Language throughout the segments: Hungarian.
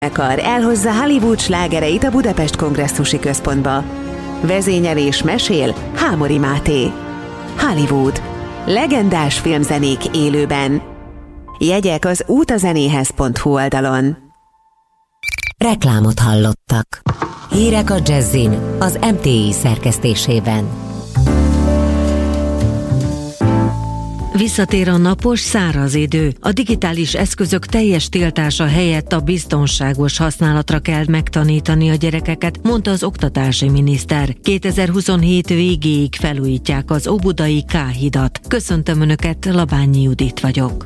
elhozza Hollywood slágereit a Budapest Kongresszusi Központba. Vezényel és mesél Hámori Máté. Hollywood. Legendás filmzenék élőben. Jegyek az utazenéhez.hu oldalon. Reklámot hallottak. Hírek a Jazzin az MTI szerkesztésében. Visszatér a napos, száraz idő. A digitális eszközök teljes tiltása helyett a biztonságos használatra kell megtanítani a gyerekeket, mondta az oktatási miniszter. 2027 végéig felújítják az óbudai K-hidat. Köszöntöm Önöket, Labányi Judit vagyok.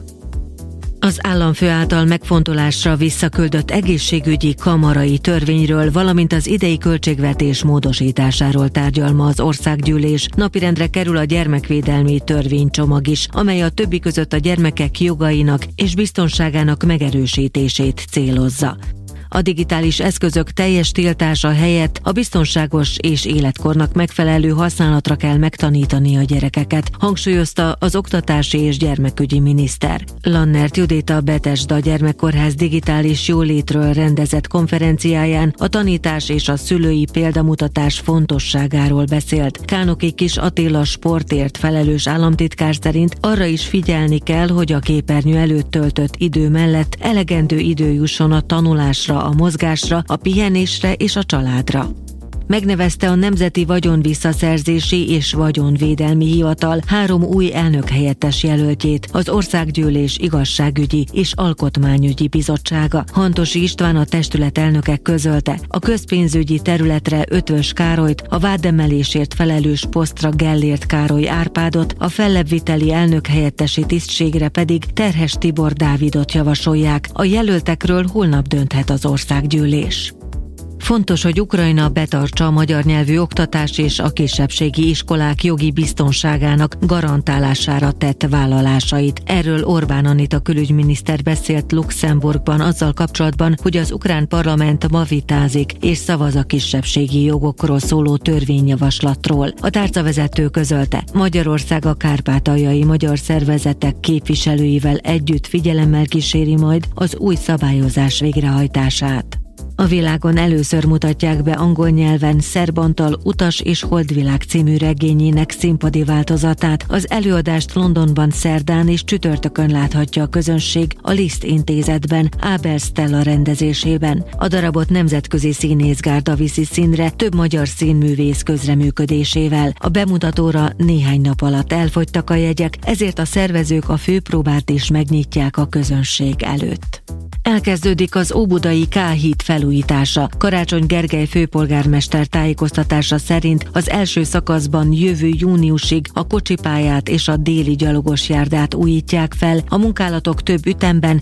Az államfő által megfontolásra visszaküldött egészségügyi kamarai törvényről, valamint az idei költségvetés módosításáról tárgyal ma az országgyűlés. Napirendre kerül a gyermekvédelmi törvénycsomag is, amely a többi között a gyermekek jogainak és biztonságának megerősítését célozza. A digitális eszközök teljes tiltása helyett a biztonságos és életkornak megfelelő használatra kell megtanítani a gyerekeket, hangsúlyozta az oktatási és gyermekügyi miniszter. Lannert Judit a Bethesda Gyermekkórház digitális jólétről rendezett konferenciáján a tanítás és a szülői példamutatás fontosságáról beszélt. Kánoki Kis Attila sportért felelős államtitkár szerint arra is figyelni kell, hogy a képernyő előtt töltött idő mellett elegendő idő jusson a tanulásra, a mozgásra, a pihenésre és a családra. Megnevezte a Nemzeti Vagyonvisszaszerzési és Vagyonvédelmi Hivatal 3 új elnökhelyettes jelöltjét, az Országgyűlés Igazságügyi és Alkotmányügyi Bizottsága. Hantosi István, a testület elnöke közölte, a közpénzügyi területre Ötvös Károlyt, a vádemelésért felelős posztra Gellért Károly Árpádot, a fellebbviteli elnökhelyettesi tisztségre pedig Terhes Tibor Dávidot javasolják. A jelöltekről holnap dönthet az Országgyűlés. Fontos, hogy Ukrajna betartsa a magyar nyelvű oktatás és a kisebbségi iskolák jogi biztonságának garantálására tett vállalásait. Erről Orbán Anita külügyminiszter beszélt Luxemburgban azzal kapcsolatban, hogy az ukrán parlament ma vitázik és szavaz a kisebbségi jogokról szóló törvényjavaslatról. A tárcavezető közölte, Magyarország a kárpátaljai magyar szervezetek képviselőivel együtt figyelemmel kíséri majd az új szabályozás végrehajtását. A világon először mutatják be angol nyelven Szerb Antal Utas és Holdvilág című regényének színpadi változatát. Az előadást Londonban szerdán és csütörtökön láthatja a közönség a Liszt intézetben, Ábel Stella rendezésében. A darabot nemzetközi színészgárda viszi színre több magyar színművész közreműködésével. A bemutatóra néhány nap alatt elfogytak a jegyek, ezért a szervezők a főpróbát is megnyitják a közönség előtt. Elkezdődik az óbudai K-híd felújítása. Karácsony Gergely főpolgármester tájékoztatása szerint az első szakaszban jövő júniusig a kocsipályát és a déli gyalogos járdát újítják fel, a munkálatok több ütemben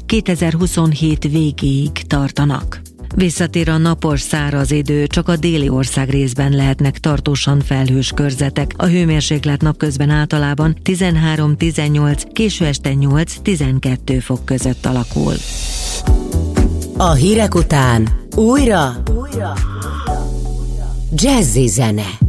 2027 végéig tartanak. Visszatér a napos, száraz idő, csak a déli ország részben lehetnek tartósan felhős körzetek. A hőmérséklet napközben általában 13-18, késő este 8-12 fok között alakul. A hírek után újra Jazzy zene.